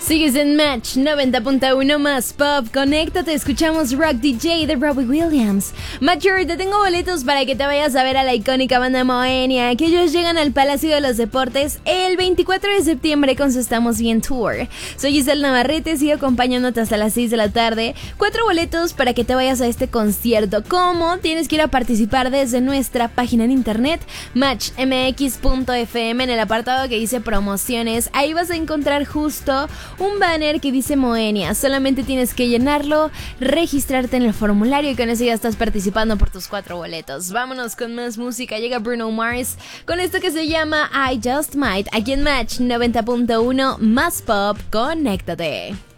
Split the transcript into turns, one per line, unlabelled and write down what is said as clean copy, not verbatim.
Sigues en Match 90.1 más Pop. Conéctate, escuchamos Rock DJ de Robbie Williams. Mature, te tengo boletos para que te vayas a ver a la icónica banda Moenia, que ellos llegan al Palacio de los Deportes el 24 de septiembre con su Estamos Bien Tour. Soy Giselle Navarrete, sigo acompañándote hasta las 6 de la tarde. 4 boletos para que te vayas a este concierto. ¿Cómo? Tienes que ir a participar desde nuestra página en internet, matchmx.fm, en el apartado que dice promociones. Ahí vas a encontrar justo un banner que dice Moenia. Solamente tienes que llenarlo, registrarte en el formulario y con eso ya estás participando por tus 4 boletos. Vámonos con más música. Llega Bruno Mars con esto que se llama I Just Might, aquí en Match 90.1 más Pop. Conéctate.